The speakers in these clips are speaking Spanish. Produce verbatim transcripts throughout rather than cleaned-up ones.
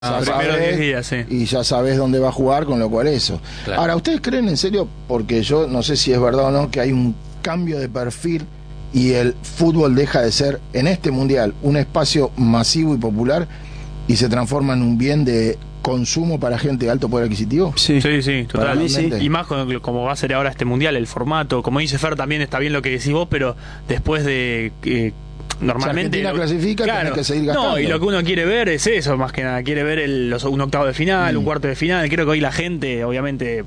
Ah, ya primeros sabés, diez días, sí. y ya sabés dónde va a jugar, con lo cual eso. Claro. Ahora, ¿ustedes creen en serio? Porque yo no sé si es verdad o no, que hay un cambio de perfil y el fútbol deja de ser, en este mundial, un espacio masivo y popular y se transforma en un bien de consumo para gente de alto poder adquisitivo. Sí, sí, sí, Para mí sí. totalmente. Y más con- como va a ser ahora este mundial, el formato. Como dice Fer, también está bien lo que decís vos, pero después de que normalmente Si Argentina lo- clasifica, tenés que seguir gastando. No, y lo que uno quiere ver es eso, más que nada. Quiere ver el, los, un octavo de final, Mm. un cuarto de final. Creo que hoy la gente, obviamente,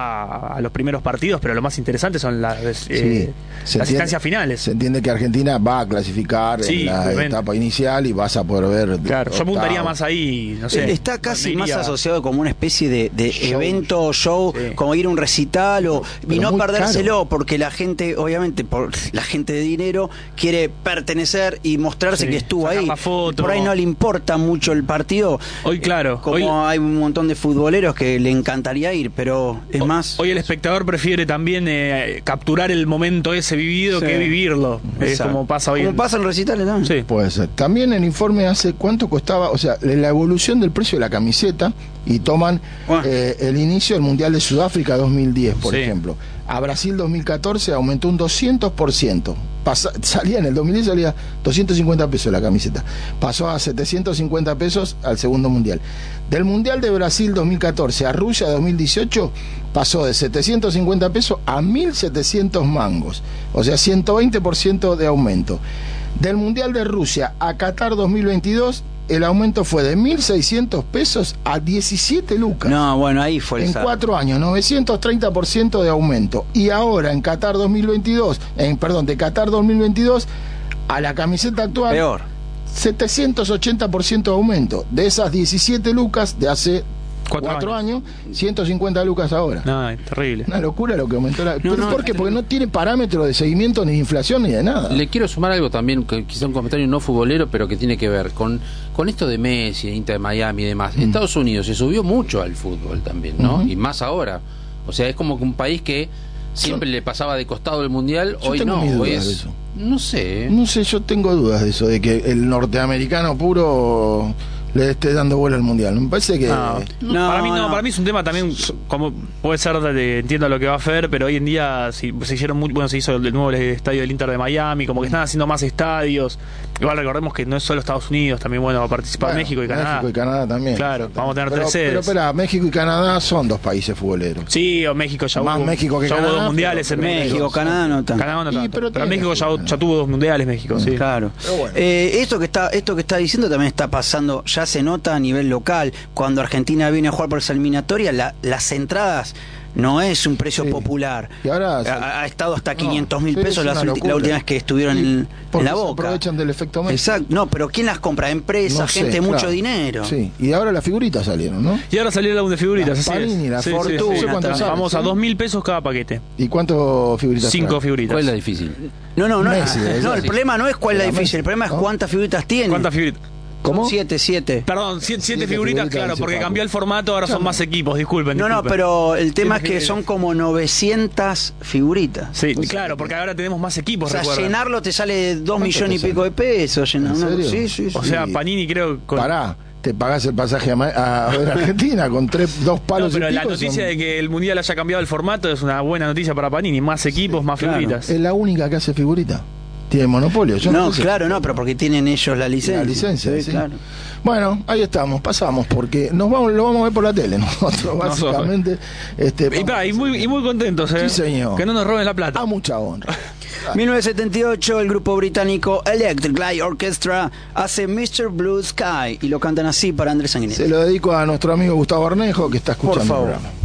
va a los primeros partidos, pero lo más interesante son las, eh, Sí, se las entiende- instancias finales. Se entiende que Argentina va a clasificar Sí, en la obviamente. etapa inicial y vas a poder ver. Claro, yo apuntaría octavos. más ahí, no sé. Está casi me más iría- asociado como una especie de, de Show. evento, show, Sí. como ir a un recital o, y Pero no muy perdérselo, porque la gente, obviamente, por la gente de dinero, quiere pertenecer y mostrarse Sí, que estuvo sacar ahí. la foto. Por ahí no le importa mucho el partido. Hoy, claro, Como hoy- hay un montón de futboleros que le encantaría ir, pero es más. Hoy el espectador prefiere también eh, capturar el momento ese vivido Sí. que vivirlo. Es Exacto. como pasa hoy. Como en- pasa en recitales, ¿no? Sí. Puede ser. También el informe hace cuánto costaba, o sea, la evolución del precio de la camiseta y toman Bueno. eh, el inicio del Mundial de Sudáfrica dos mil diez, por Sí. ejemplo. A Brasil dos mil catorce aumentó un doscientos por ciento. Pasa- salía en el dos mil diez salía doscientos cincuenta pesos la camiseta. Pasó a setecientos cincuenta pesos al segundo Mundial. Del Mundial de Brasil dos mil catorce a Rusia dos mil dieciocho pasó de setecientos cincuenta pesos a mil setecientos mangos. O sea, ciento veinte por ciento de aumento. Del Mundial de Rusia a Qatar dos mil veintidós, el aumento fue de mil seiscientos pesos a diecisiete lucas. No, bueno, ahí fue el En salto. cuatro años, novecientos treinta por ciento de aumento. Y ahora en Qatar dos mil veintidós, en, perdón, de Qatar dos mil veintidós a la camiseta actual, Peor. setecientos ochenta por ciento de aumento. De esas diecisiete lucas de hace Cuatro cuatro años, ciento cincuenta lucas ahora. No, es terrible. Una locura lo que aumentó la... ¿Pero no, por qué? es Porque no tiene parámetro de seguimiento ni de inflación ni de nada. Le quiero sumar algo también, que quizá un comentario no futbolero, pero que tiene que ver con, con esto de Messi, Inter de Miami y demás. Mm. Estados Unidos se subió mucho al fútbol también, ¿no? Ujú. Y más ahora. O sea, es como que un país que siempre le pasaba de costado el mundial, Yo hoy tengo no, mis hoy dudas de es... eso. No sé. No sé, yo tengo dudas de eso, de que el norteamericano puro le esté dando vuelo al mundial. Me parece que... No, No, para mí no, no. para mí es un tema también, como puede ser, de, entiendo lo que va a hacer, pero hoy en día si, se hicieron muy, bueno, se hizo el nuevo estadio del Inter de Miami, como que están haciendo más estadios. Igual recordemos que no es solo Estados Unidos, también bueno va a participar Bueno, México y Canadá. México y Canadá también. Claro, vamos a tener pero, tres sedes. Pero espera, México y Canadá son dos países futboleros. Sí, o México ya Más hubo, México que ya hubo Canadá, dos mundiales pero- en pero México. México, Canadá no tanto. Canadá no Y, tanto. pero pero, tiene México ya, México, ya tuvo dos mundiales México, sí. Claro. Pero bueno. Eh, esto que está, esto que está diciendo también está pasando, ya se nota a nivel local. Cuando Argentina viene a jugar por esa eliminatoria, la- las entradas no es un precio Sí. popular. Y ahora se- ha, ha estado hasta No, quinientos mil sí, pesos es las una ulti- locura. la última vez que estuvieron Y en, porque en la se boca. aprovechan del efecto Messi. Exacto. No, pero ¿quién las compra? Empresas, No sé, gente, mucho claro. dinero. Sí, y ahora las figuritas salieron, ¿no? Y ahora salió el álbum de figuritas, La así Panini, es. la Sí, sí, Fortuna, sí, sí. ¿cuánto sale? Vamos a ¿Sí? dos mil pesos cada paquete. ¿Y cuántas figuritas Cinco traen? figuritas. ¿Cuál es la difícil? No, no, no. Messi, no, eso el sí. problema no es cuál es la Era difícil, Messi, el problema es ¿no? cuántas figuritas tiene. ¿Cuántas figuritas? ¿Cómo? Siete, siete. Perdón, siete, siete Siete figuritas, figuritas, claro, dice porque Paco. cambió el formato, ahora son más equipos, disculpen. No, no, disculpen. pero el tema es Siete que figuritas. son como novecientas figuritas. Sí, claro, porque ahora tenemos más O equipos, sea, recuerden. llenarlo te sale dos ¿Cuánto millones y te pico de pesos. Llenar ¿En una- serio? Sí, sí, sí. O sea, Sí. Panini creo... Con... Pará, te pagás el pasaje a, Ma- a ver Argentina con tres, dos No, palos pero y la pico, noticia son- de que el Mundial haya cambiado el formato es una buena noticia para Panini. Más equipos, más claro. figuritas. Es la única que hace figurita. Tiene monopolio. Yo No, sé si- claro, no, pero porque tienen ellos la licencia. La licencia, Sí, sí. claro. Bueno, ahí estamos, pasamos, porque nos vamos, lo vamos a ver por la tele nosotros, básicamente. Este, Y, pará, y muy, y muy contentos, ¿eh? Sí, señor. Que no nos roben la plata. a mucha honra. mil novecientos setenta y ocho, el grupo británico Electric Light Orchestra hace mister Blue Sky y lo cantan así para Andrés Sanguinetti. Se lo dedico a nuestro amigo Gustavo Arnejo, que está escuchando Por favor. el programa.